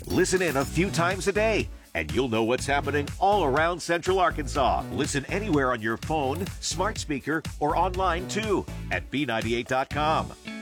Listen in a few times a day, and you'll know what's happening all around Central Arkansas. Listen anywhere on your phone, smart speaker, or online too at B98.com.